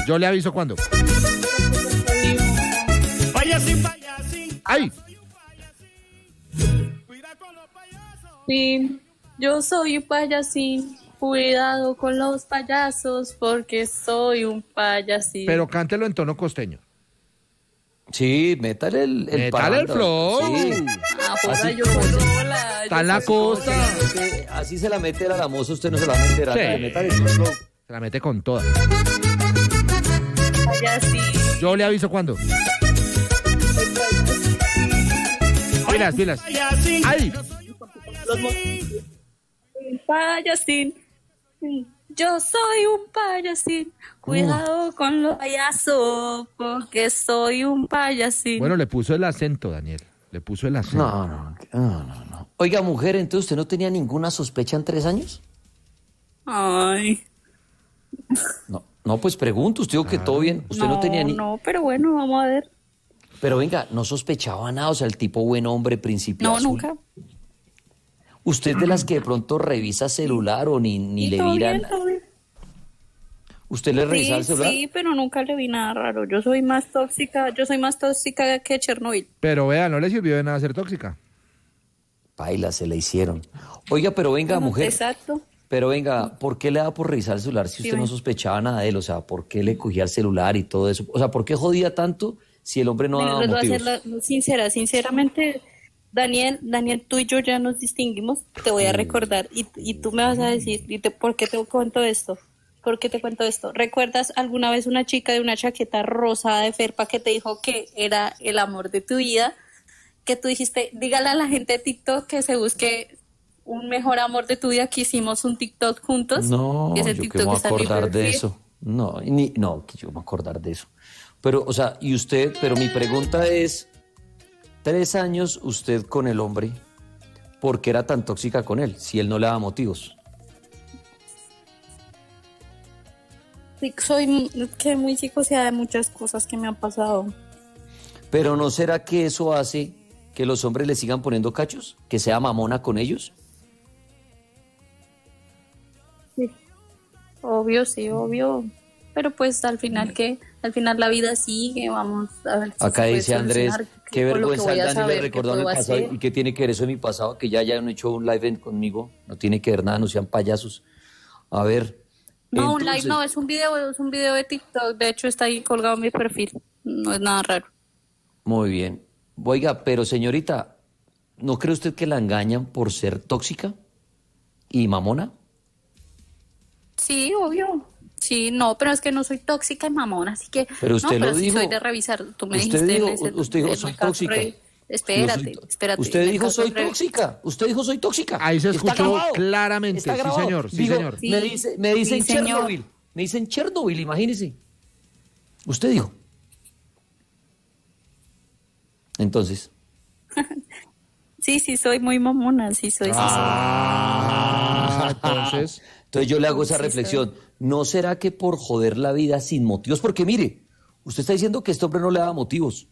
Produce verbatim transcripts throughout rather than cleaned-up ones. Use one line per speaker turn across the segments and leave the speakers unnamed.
Yo le aviso cuando.
Payasín, payasín.
¡Ay!
Sí, yo soy un payasín. Cuidado con los payasos porque soy un payasín.
Pero cántelo en tono costeño.
Sí, métale el, el
Métale el
parranda.
flow.
Sí.
Ah, joda,
Así
yo
como se-
sola.
Está en la costa.
Usted- así se la mete el aramoso, usted no se la va a meter.
Sí.
Acá, métale el flow.
Se la mete con toda.
Payasín.
Yo le aviso cuando. Pilas, pilas.
Payasín.
¡Ay!
Un payasín. Yo soy un payasín. Cuidado con los payasos porque soy un payasín.
Bueno, le puso el acento, Daniel. Le puso el acento.
No, no, no, no, no. Oiga, mujer, entonces usted no tenía ninguna sospecha en tres años.
Ay.
No, no, pues pregunto, usted dijo que todo bien. Usted no,
no,
tenía ni.
no, pero bueno, vamos a ver.
Pero venga, no sospechaba nada, o sea, el tipo buen hombre, principio
No,
azul.
nunca.
¿Usted es de las que de pronto revisa celular o ni, ni
Sí,
le
todo
miran?
bien, todo bien.
¿Usted le revisa
Sí,
el celular?
sí, pero nunca le vi nada raro. Yo soy más tóxica, yo soy más tóxica que Chernobyl.
Pero vea, no le sirvió de nada ser tóxica.
Paila, se la hicieron. Oiga, pero venga, mujer.
Exacto.
Pero venga, ¿por qué le da por revisar el celular si usted
Dime.
no sospechaba nada de él? O sea, ¿por qué le cogía el celular y todo eso? O sea, ¿por qué jodía tanto si el hombre no
Mira,
daba
les voy a
motivos?
hacer la- sincera, sinceramente, Daniel, Daniel, tú y yo ya nos distinguimos, te voy a recordar y, y tú me vas a decir, y te, ¿por qué te cuento esto? ¿Por qué te cuento esto? ¿Recuerdas alguna vez una chica de una chaqueta rosada de felpa que te dijo que era el amor de tu vida? Que tú dijiste, dígale a la gente de TikTok que se busque un mejor amor de tu vida, que hicimos un TikTok juntos.
No,
y ese
yo que
TikTok
me voy a
está en mi
acordar de
perfil.
eso. No, ni, no, que yo me voy a acordar de eso. Pero, o sea, y usted, pero mi pregunta es, tres años usted con el hombre, ¿por qué era tan tóxica con él? Si él no le daba motivos.
Sí, soy m- que muy psicoseada de muchas cosas que me han pasado.
Pero ¿no será que eso hace que los hombres le sigan poniendo cachos? ¿Que sea mamona con ellos?
Sí. Obvio, sí, obvio. Pero pues al final que, al final la vida sigue, vamos a ver si se
Acá
puede
dice Andrés,
solucionar,
qué
con lo que
vergüenza
voy
el
a
Dani le
saber,
recordó
qué
en el
puedo
pasado.
hacer.
¿Y qué tiene que ver eso de mi pasado? Que ya ya no he hecho un live en- conmigo. No tiene que ver nada, no sean payasos. A ver.
No, un
entonces-
live no, es un video, es un video de TikTok, de hecho está ahí colgado en mi perfil, no es nada raro.
Muy bien. Oiga, pero señorita, ¿no cree usted que la engañan por ser tóxica y mamona?
Sí, obvio. Sí, no, pero es que no soy tóxica y mamona, así que...
Pero usted
no,
lo
pero sí
dijo.
soy de revisar, tú me
Usted
dijiste...
dijo,
en ese-
usted dijo,
en el
soy
caso
tóxica.
re- Espérate,
Yo soy-
espérate.
Usted
en el
dijo,
caso
soy
re-
tóxica. Usted dijo, soy tóxica.
Ahí se
Está
escuchó
grabado.
claramente,
Está
sí,
grabado.
señor, sí,
Digo,
señor.
Me,
Sí,
dice, me dicen
sí, señor.
Chernobyl. Me dicen Chernobyl, imagínese. Usted dijo. Entonces.
Sí, sí, soy muy mamona, sí soy, sí soy.
Ah, entonces.
Entonces yo le hago esa
Sí,
reflexión. ¿No será que por joder la vida sin motivos? Porque mire, usted está diciendo que este hombre no le da motivos.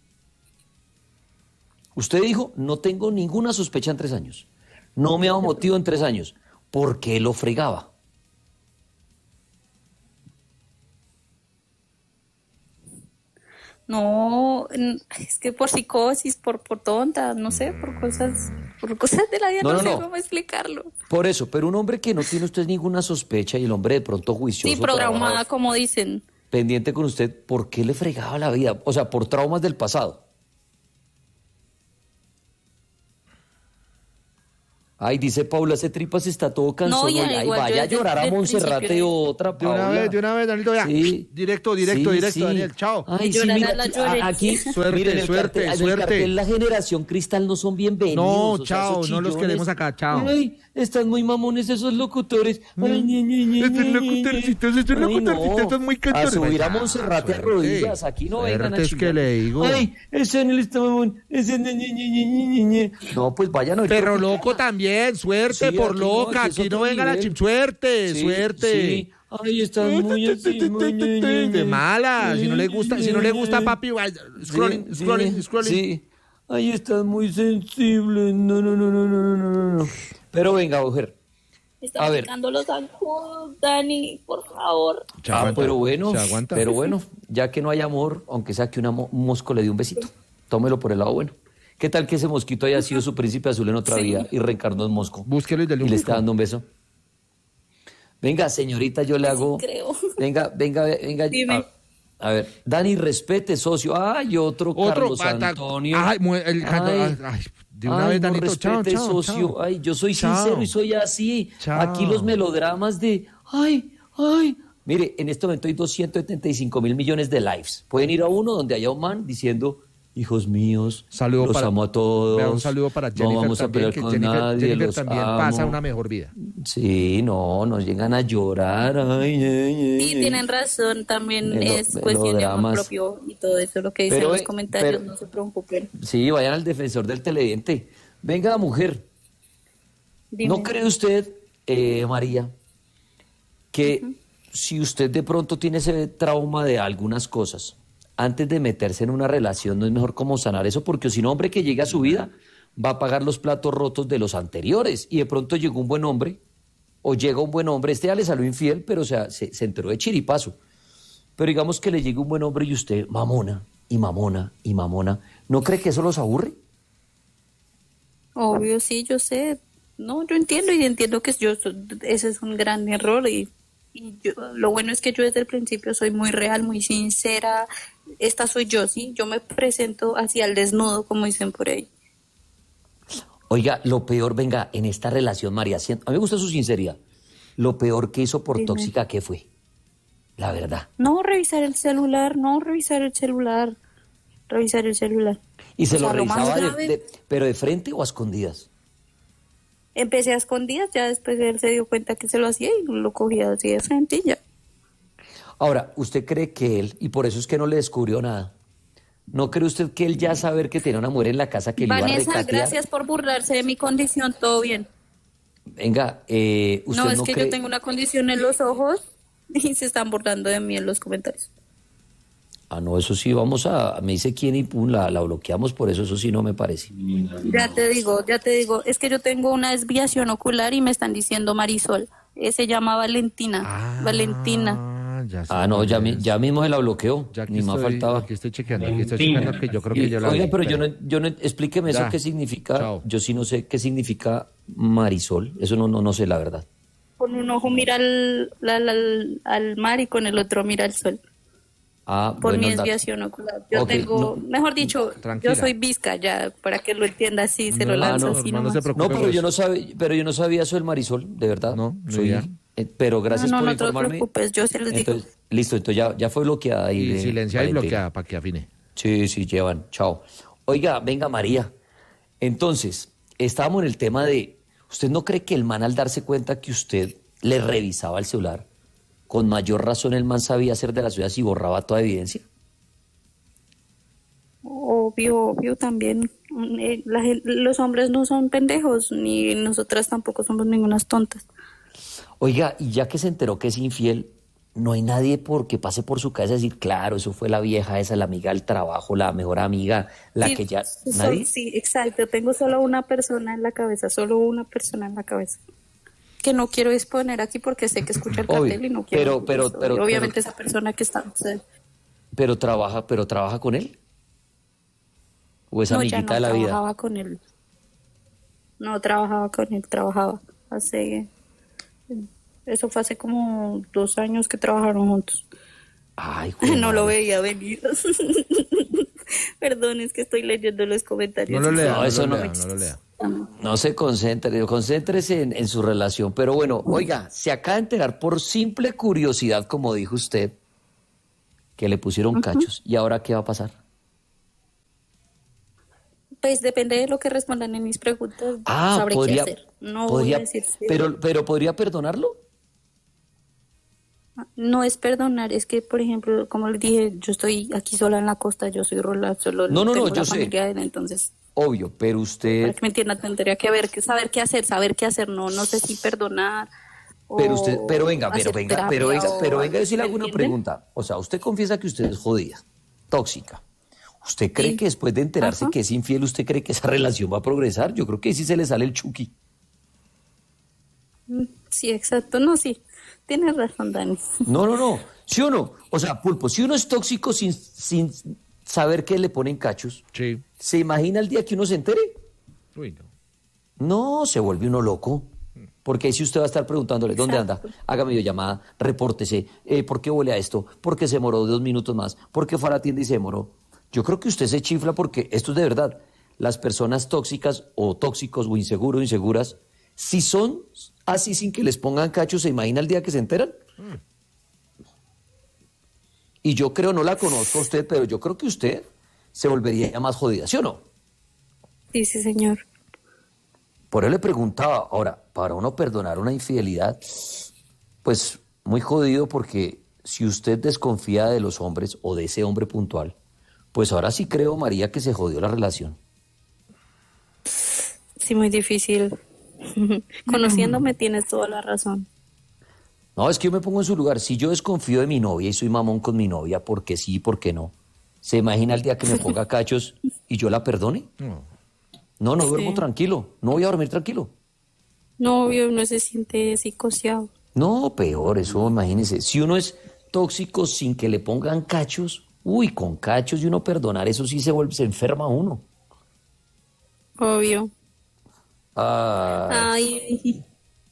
Usted dijo, no tengo ninguna sospecha en tres años. No me ha dado motivo en tres años. ¿Por qué lo fregaba?
No, n- es que por psicosis, por, por tonta, no sé, por cosas, por cosas de la vida,
No,
no,
no,
sé
no.
cómo explicarlo.
Por eso, pero un hombre que no tiene usted ninguna sospecha y el hombre de pronto juicioso,
Sí, programada,
trabajador,
como dicen.
pendiente con usted, ¿por qué le fregaba la vida? O sea, por traumas del pasado. Ay, dice Paula, ese tripas está todo cansón.
No, ya,
hoy. Ay,
igual,
vaya
yo
a
desde-
llorar a
desde el
Monserrate
principio-
otra,
De una
Paula.
vez, de una vez, Danielito, ya.
Sí.
Directo, directo,
Sí,
directo,
sí.
Daniel, chao.
Ay, sí,
Llorará
mira,
la
aquí-
llorería.
aquí,
Suerte,
miren, el
suerte,
cartel, en el
suerte.
cartel, la generación cristal no son bienvenidos.
No,
o sea,
chao,
esos
no los
chillones.
queremos acá, chao.
Ay, están muy mamones esos locutores. Ay, ñe, ñe, ñe,
Estos
ñe, ñe,
locutorcitos, estos
Ay, no.
locutorcitos son muy cantores.
A subir a
Ah,
Monserrate a
suerte.
rodillas, aquí no vengan a
Suerte es que
chingar.
le digo.
Ay, ese en el estómago, ese ñe, ñe, ñe, ñe, ñe, ñe, ñe. No, pues vayan a oír
Perro
Tropical.
loco también, suerte
Sí,
por
aquí no,
loca,
aquí es
aquí no
otro
vengan a
nivel.
chim, suerte,
Sí,
suerte.
sí. Ay, están muy así, muy ñe, ñe, ñe.
De mala, si no le gusta, si no le gusta papi, vaya, scrolling,
Sí,
scrolling,
sí,
scrolling.
Sí. Ay, estás muy sensible. No, no, no, no, no, no, no, no. Pero venga, mujer.
Está
A ver.
picando los zancudos, Dani, por favor.
Se
Ah,
aguanta,
pero bueno,
se aguanta.
pero bueno, ya que no hay amor, aunque sea que una mo- un mosco le dio un besito, tómelo por el lado bueno. ¿Qué tal que ese mosquito haya sido su príncipe azul en otra
Sí.
vida y reencarnó en mosco?
Búsquelo y dele
Y
un
le
pico.
está dando un beso. Venga, señorita, yo le hago.
creo.
Venga, venga, venga.
Dime.
A, a ver, Dani, respete, socio. Ay, otro,
Otro,
Carlos
pata-
Antonio.
Ay, mu- el-
Ay.
ay, de una
Ay,
vez,
no
Danito, chao,
respete,
chao,
socio.
chao.
Ay, yo soy
Chao.
sincero y soy así.
Chao.
Aquí los melodramas de, ay, ay. Mire, en este momento hay doscientos setenta y cinco mil millones de lives. Pueden ir a uno donde haya un man diciendo, hijos míos,
Saludo
los
para-
amo a todos.
Vea, un saludo para Jennifer
No vamos a
también,
pelear
que
con
Jennifer,
nadie,
Jennifer
los
también
amo.
pasa una mejor vida.
Sí, no, nos llegan a llorar. Ay, ay, ay,
Sí,
ay.
tienen razón, también
Melo-
es cuestión de amor
melodramas.
propio y todo eso, lo que dicen
Pero,
los
eh,
comentarios,
pero-
no se preocupen.
Sí, vayan al defensor del televidente. Venga, mujer.
Dime.
¿No cree usted, eh, María, que si usted de pronto tiene ese trauma de algunas cosas, antes de meterse en una relación, no es mejor como sanar eso? Porque si no, hombre que llegue a su vida va a pagar los platos rotos de los anteriores. Y de pronto llegó un buen hombre, o llega un buen hombre, este ya le salió infiel, pero o sea, se, se enteró de chiripazo. Pero digamos que le llegue un buen hombre y usted mamona, y mamona, y mamona. ¿No cree que eso los aburre?
Obvio, sí, yo sé. No, yo entiendo y entiendo que yo so- ese es un gran error y, y yo, lo bueno es que yo desde el principio soy muy real, muy sincera. Esta soy yo, sí. Yo me presento hacia el desnudo, como dicen por ahí.
Oiga, lo peor, venga, en esta relación, María, sien- a mí me gusta su sinceridad. Lo peor que hizo por
Dime.
tóxica, ¿qué fue? La verdad.
No revisar el celular, no revisar el celular, revisar el celular.
Y se
O sea,
lo
lo más
revisaba, de-
grave-
de- pero de frente o a escondidas.
Empecé a escondidas, ya después él se dio cuenta que se lo hacía y lo cogía así de frente y ya.
Ahora, ¿usted cree que él, y por eso es que no le descubrió nada, ¿no cree usted que él ya saber que tenía una mujer en la casa que le iba a
Vanessa,
recatear?
gracias por burlarse de mi condición, todo bien.
Venga, eh, ¿usted
No,
no,
es que
cree?
yo tengo una condición en los ojos y se están burlando de mí en los comentarios.
Ah, no, eso sí, vamos a... Me dice quién y pum, la, la bloqueamos, por eso eso sí no me parece.
Ya te digo, ya te digo, es que yo tengo una desviación ocular y me están diciendo Marisol. Eh, se llama Valentina,
Ah,
Valentina.
Ya sé
Ah, no,
cuál
ya,
es.
mi- ya mismo se la bloqueó,
Ya aquí
ni más
estoy-
faltaba.
Aquí estoy chequeando, aquí estoy chequeando que yo creo que
Y,
yo la
oiga,
vi,
pero yo no, yo no, explíqueme eso
Ya.
qué significa.
Chao.
Yo sí no sé qué significa Marisol. Eso no, no, no sé la verdad.
Con un ojo mira al, al, al- al mar y con el otro mira al sol.
Ah,
Por
bueno,
mi
el dato.
desviación ocular. Yo
Ok,
tengo,
no.
mejor dicho,
Tranquila.
yo soy visca, ya, para que lo entienda así, se
No,
lo lanzo
ah, no,
así
no, no
nomás.
se preocupe.
No, pero
pues.
yo no sabía, pero yo no sabía eso del Marisol, de verdad.
No, no
Soy,
idea.
eh, pero gracias
no, no,
por
no te
informarme.
preocupes, yo se los digo.
Entonces, listo, entonces ya, ya fue bloqueada ahí.
Y
de
silenciada y
Valentina.
bloqueada para que afine.
Sí, sí, llevan. Chao. Oiga, venga, María. Entonces, estábamos en el tema de, ¿usted no cree que el man al darse cuenta que usted le revisaba el celular, con mayor razón el man sabía hacer de las suyas y borraba toda evidencia?
Obvio, obvio también. mm, eh, la gen- los hombres no son pendejos, ni nosotras tampoco somos ningunas tontas.
Oiga, y ya que se enteró que es infiel, no hay nadie por que pase por su cabeza decir, claro, eso fue la vieja esa, la amiga del trabajo, la mejor amiga, la
Sí,
que ya...
so-
¿Nadie?
sí, exacto. Tengo solo una persona en la cabeza, solo una persona en la cabeza. Que no quiero exponer aquí porque sé que escucha el
Obvio,
cartel y no quiero.
pero- pero-
eso.
pero-
Y obviamente
pero-
esa persona que está. o sea,
Pero trabaja, pero trabaja con él. ¿O es
no, ya
amiguita
no
de la vida?
trabajaba con él. No trabajaba con él, trabajaba. Hace. Eso fue hace como dos años que trabajaron juntos.
Ay, joder,
No lo
madre.
veía venir. Perdón, es que estoy leyendo los comentarios.
No lo lea,
No,
no,
eso
lo
no-
lea, no lo lea.
No se concentre, concéntrese en, en su relación. Pero bueno, oiga, se acaba de enterar por simple curiosidad, como dijo usted, que le pusieron cachos. ¿Y ahora qué va a pasar?
Pues depende de lo que respondan en mis preguntas.
Ah,
sabré
podría,
qué hacer. No
podría
voy a decir sí.
pero, pero podría perdonarlo.
No es perdonar, es que, por ejemplo, como les dije, yo estoy aquí sola en la costa, yo soy Rola, solo
No, no, no,
tengo
yo
la
sé.
familia de él, entonces,
Obvio, pero
para
usted,
que me entiendan, tendría que haber, que saber qué hacer, saber qué hacer, no, no sé si perdonar.
pero
o
usted, pero venga, pero
hacer
venga,
terapia
pero venga,
o
pero venga, yo sí le
algo,
hago una
¿entienden?
pregunta. O sea, usted confiesa que usted es jodida, tóxica. ¿Usted cree
Sí.
que después de enterarse
Ajá.
que es infiel, usted cree que esa relación va a progresar? Yo creo que sí se le sale el chuki.
Mm, sí, exacto. No, sí. Tienes razón, Dani.
No, no, no. ¿Sí o no? O sea, Pulpo, si uno es tóxico sin, sin saber que le ponen cachos,
Sí.
¿se imagina el día que uno se entere?
Uy, no.
No, se vuelve uno loco. Porque ahí sí usted va a estar preguntándole, ¿dónde
Exacto.
anda? Haga videollamada, repórtese. Eh, ¿Por qué huele a esto? ¿Por qué se demoró dos minutos más? ¿Por qué fue a la tienda y se demoró? Yo creo que usted se chifla porque esto es de verdad. Las personas tóxicas o tóxicos o inseguros o inseguras, si son así sin que les pongan cachos, ¿se imagina el día que se enteran? Y yo creo, no la conozco a usted, pero yo creo que usted se volvería ya más jodida, ¿sí o no?
Sí, sí, señor.
Por eso le preguntaba, ahora, para uno perdonar una infidelidad, pues muy jodido porque si usted desconfía de los hombres o de ese hombre puntual, pues ahora sí creo, María, que se jodió la relación.
Sí, muy difícil. Conociéndome tienes toda la razón.
No, es que yo me pongo en su lugar. Si yo desconfío de mi novia y soy mamón con mi novia, porque sí, porque no, ¿se imagina el día que me ponga cachos y yo la perdone?
No.
No, no duermo
Sí.
tranquilo, no voy a dormir tranquilo.
No, obvio, no se siente psicoseado.
No, peor, eso imagínese. Si uno es tóxico sin que le pongan cachos, uy, con cachos y uno perdonar, eso sí se vuelve, se enferma uno.
Obvio.
Ah,
Ay,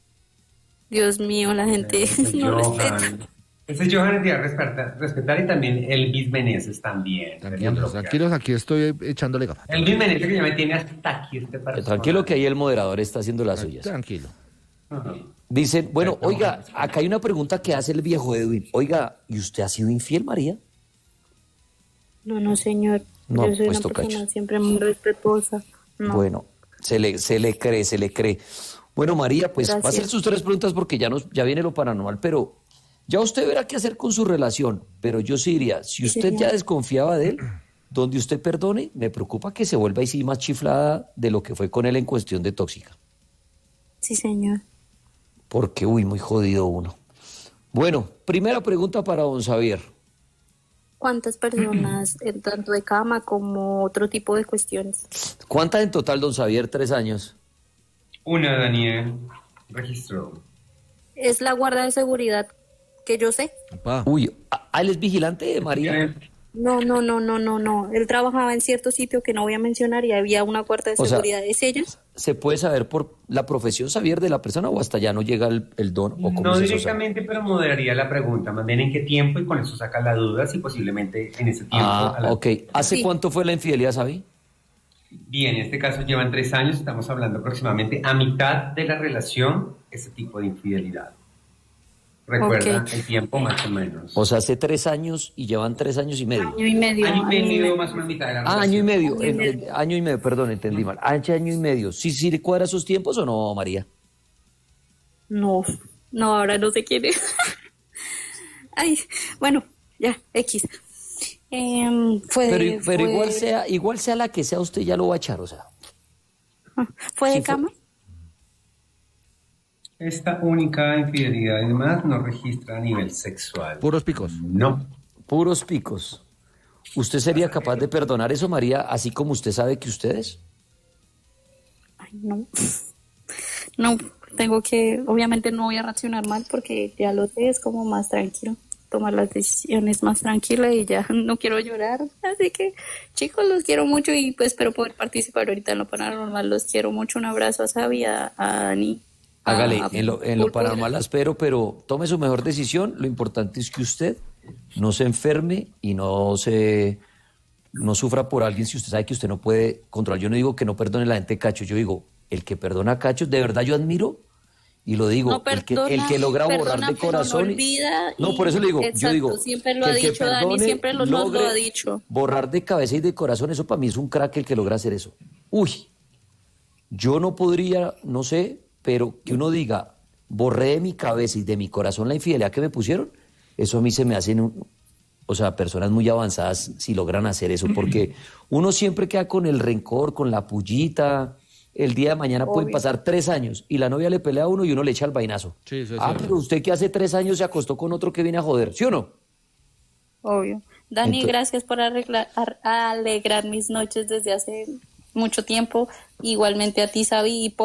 Dios mío, la gente
Ese
no respeta.
Johan. Ese Johan es de respetar, respetar y también Elvis Meneses también.
Tranquilos, tranquilos, aquí estoy echándole gafas.
Elvis Meneses que ya me tiene hasta aquí este personaje.
tranquilo que ahí el moderador está haciendo las suyas.
Tranquilo.
Ajá.
Dicen, bueno, oiga, acá hay una pregunta que hace el viejo Edwin. Oiga, ¿y usted ha sido infiel, María?
No, no, señor.
No,
Yo soy
pues
una
toca
persona
hecho.
siempre muy respetuosa. No.
Bueno, se le, se le cree, se le cree. Bueno, María, pues va a hacer
Gracias.
sus tres preguntas porque ya, nos, ya viene lo paranormal, pero ya usted verá qué hacer con su relación. Pero yo sí diría, si usted
señor.
ya desconfiaba de él, donde usted perdone, me preocupa que se vuelva ahí sí más chiflada de lo que fue con él en cuestión de tóxica.
Sí, señor.
Porque, uy, muy jodido uno. Bueno, primera pregunta para don Xavier.
¿Cuántas personas, en tanto de cama como otro tipo de cuestiones?
¿Cuántas en total, don Xavier? Tres años.
Una, Daniel, registró.
Es la guarda de seguridad que yo sé.
Papá.
Uy, ¿ah, él es vigilante, María?
No, no, no, no, no, no. Él trabajaba en cierto sitio que no voy a mencionar y había una guarda de
O sea,
seguridad. ¿Es ella?
¿Se puede saber por la profesión, Xavier, de la persona o hasta ya no llega el, el don? ¿O cómo
No
es eso,
directamente, pero moderaría la pregunta. Más bien en qué tiempo y con eso saca la duda si posiblemente en ese tiempo.
Ah,
a la-
ok. ¿Hace
Sí.
cuánto fue la infidelidad, Xavi?
Bien, en este caso llevan tres años, estamos hablando aproximadamente a mitad de la relación, ese tipo de infidelidad. Recuerda
Ok.
el tiempo más o menos.
O sea, hace tres años y llevan tres años y medio.
Año y medio.
año y
año y
medio,
medio.
más o menos mitad de la
Ah,
relación.
año y medio.
Año y
en-
medio.
en- año y medio, perdón, entendí mal. Año, año y medio. ¿Sí, sí le cuadra sus tiempos o no, María?
No, no, ahora no sé quién es. Ay, bueno, ya, X. Em, fue
Pero,
de,
pero
fue-
igual sea, igual sea la que sea, usted ya lo va a echar, o sea.
¿Fue de
sí fue-
cama?
Esta única infidelidad y demás no registra a nivel sexual.
Puros picos.
No.
Puros picos. ¿Usted sería capaz de perdonar eso, María, así como usted sabe que ustedes?
Ay, no. No, tengo que, obviamente no voy a reaccionar mal porque ya lo sé, es como más tranquilo, tomar las decisiones más tranquila y ya no quiero llorar. Así que, chicos, los quiero mucho y pues espero poder participar ahorita en lo paranormal. Los quiero mucho. Un abrazo a Sabi, a, a Dani. a-
Hágale,
a
en lo, en lo
Pulpo.
paranormal la espero, pero tome su mejor decisión. Lo importante es que usted no se enferme y no se no sufra por alguien si usted sabe que usted no puede controlar. Yo no digo que no perdone la gente cacho, yo digo, el que perdona a cachos, de verdad yo admiro y lo digo,
No
el, que,
perdona,
el que logra borrar
perdona,
de
pero
corazón.
no
y-
olvida
no,
y-
por eso le digo, yo
exacto,
digo,
siempre lo
que
ha
el que
dicho Dani,
perdone,
siempre lo- nos lo
logre
ha dicho.
Borrar de cabeza y de corazón, eso para mí es un crack el que logra hacer eso. Uy, yo no podría, no sé, pero que uno diga, borré de mi cabeza y de mi corazón la infidelidad que me pusieron, eso a mí se me hacen, un- o sea, personas muy avanzadas si logran hacer eso, porque uno siempre queda con el rencor, con la pullita. El día de mañana pueden pasar tres años y la novia le pelea a uno y uno le echa el vainazo.
Sí, eso es
ah,
cierto.
pero usted que hace tres años se acostó con otro que viene a joder, ¿sí o no?
Obvio. Dani,
Ento-
gracias por arreglar, ar- alegrar mis noches desde hace mucho tiempo. Igualmente a ti, Sabi y Paul,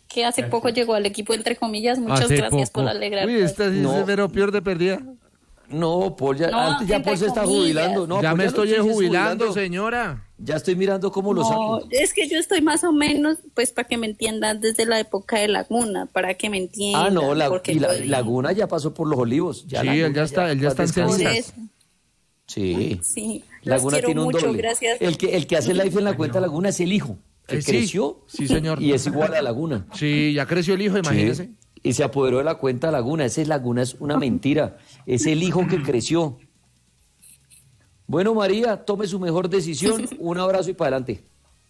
que hace poco llegó al equipo, entre comillas. Muchas
Hace
gracias
poco.
por alegrar.
Uy, esta sí
No.
es pero peor de perdida.
No, Paul, ya,
No,
antes ya
entre
Paul se está
comillas.
jubilando. No,
ya
Paul
me
no
estoy
se está
jubilando, señora.
Ya estoy mirando cómo lo
No,
saco.
es que yo estoy más o menos, pues para que me entiendan, desde la época de Laguna, para que me entiendan.
Ah, no, la,
porque
y la,
yo-
Laguna ya pasó por los olivos. Ya
Sí,
Laguna
él ya está- él ya está en
descansa.
Por
cenizas.
eso,
Sí.
sí. Los
Laguna
quiero
tiene un
mucho,
doble.
gracias.
El que, el que hace live en la cuenta Laguna es el hijo, que
Eh, sí.
creció
Sí, señor.
y es igual a Laguna.
Sí, ya creció el hijo, imagínese.
Sí. Y se apoderó de la cuenta Laguna. Ese Laguna es una mentira. Es el hijo que creció. Bueno, María, tome su mejor decisión. Un abrazo y para adelante.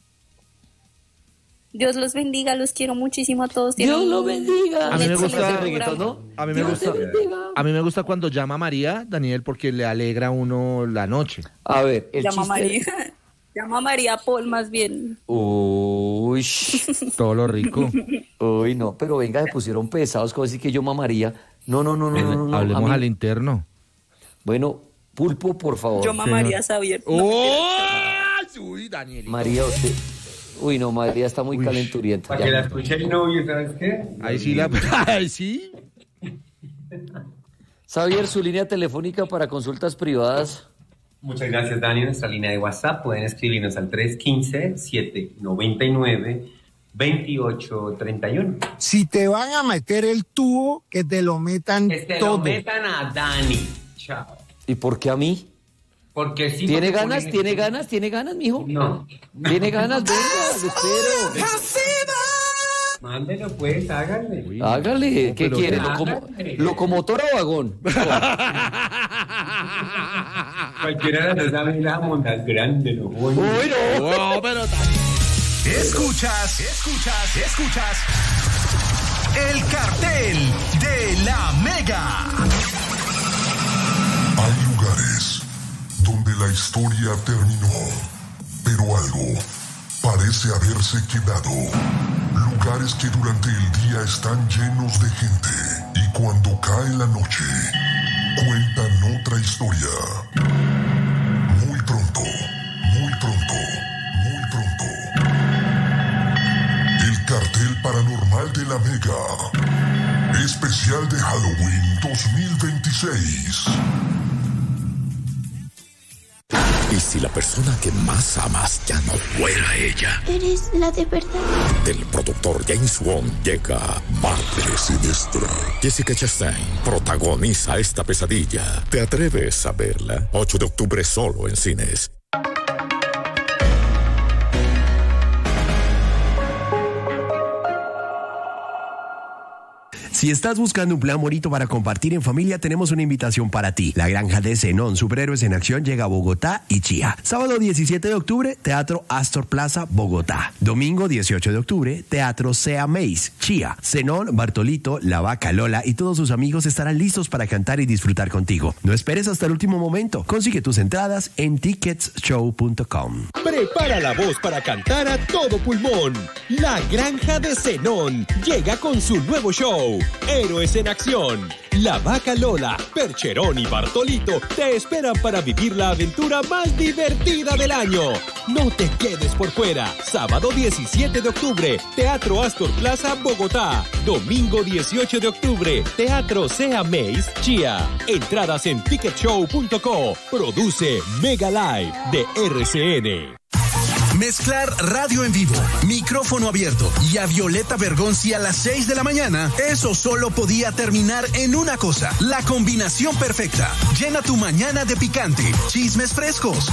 Dios los bendiga, los quiero muchísimo a todos.
Dios
Tienen
lo
un-
bendiga.
A mí me
un
gusta-
excelente
reggaetón,
programa.
¿no?
A mí me
Dios
gusta.
te bendiga.
A mí me gusta cuando llama María, Daniel, porque le alegra a uno la noche.
A ver, el
Llama a
chiste...
María. Llama a María Paul, más bien.
Uy,
Todo lo rico.
uy, no, pero venga, se pusieron pesados, como decir que yo mamaría. No, no, no, no, no, no. a
Hablemos
mí-
al interno.
Bueno, Pulpo, por favor.
Yo mamaría a Xavier. No,
¡Oh! Uy, Daniel.
María, usted... Uy, no, María está muy
Uy.
calenturienta.
Para
ya.
que la escuche el novio, ¿sabes qué?
Ahí sí la. Ahí sí.
Xavier, su línea telefónica para consultas privadas.
Muchas gracias, Dani. Nuestra línea de WhatsApp pueden escribirnos al tres uno cinco, siete nueve nueve, dos ocho tres uno.
Si te van a meter el tubo, que te lo metan
Que te
todo.
lo metan a Dani. Chao.
¿Y por qué a mí?
Porque sí.
¿Tiene
porque
ganas?
ponen-
¿Tiene ganas? ¿Tiene ganas, mijo?
No.
¿Tiene ganas? Venga, lo espero.
Mándelo, pues, háganle.
Uy,
Hágale,
no,
¿qué
pero-
quiere?
Hágale.
¿Locomo- ¿Locomotora o vagón?
Cualquiera de las dos sabe la monda grande, no voy.
Uy, no.
Oh, pero
Escuchas, escuchas, escuchas. El cartel de la Mega.
Hay lugares donde la historia terminó, pero algo parece haberse quedado. Lugares que durante el día están llenos de gente y cuando cae la noche, cuentan otra historia. Muy pronto, muy pronto, muy pronto. El cartel paranormal de la Mega. Especial de Halloween dos mil veintiséis.
¿Y si la persona que más amas ya no fuera ella?
Eres la de verdad.
El productor James Wan llega Madre Siniestra. Jessica Chastain protagoniza esta pesadilla. ¿Te atreves a verla? ocho de octubre solo en cines.
Si estás buscando un plan bonito para compartir en familia, tenemos una invitación para ti. La Granja de Zenón, Superhéroes en Acción, llega a Bogotá y Chía. Sábado diecisiete de octubre, Teatro Astor Plaza, Bogotá. Domingo dieciocho de octubre, Teatro Sea Mace, Chía. Zenón, Bartolito, La Vaca Lola y todos sus amigos estarán listos para cantar y disfrutar contigo. No esperes hasta el último momento. Consigue tus entradas en tickets show punto com.
Prepara la voz para cantar a todo pulmón. La Granja de Zenón llega con su nuevo show, Héroes en Acción. La Vaca Lola, Percherón y Bartolito te esperan para vivir la aventura más divertida del año. No te quedes por fuera. Sábado diecisiete de octubre, Teatro Astor Plaza, Bogotá. Domingo dieciocho de octubre, Teatro Sea Mace, Chía. Entradas en ticket show punto co. Produce Mega Live de R C N.
Mezclar radio en vivo, micrófono abierto y a Violeta Bergonzi a las seis de la mañana, eso solo podía terminar en una cosa, la combinación perfecta. Llena tu mañana de picante, chismes frescos,